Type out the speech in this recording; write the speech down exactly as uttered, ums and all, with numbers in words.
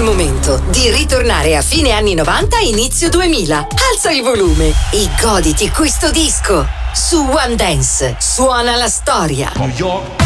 momento di ritornare a fine anni novanta e inizio duemila. Alza il volume e goditi questo disco. Su One Dance suona la storia. New York.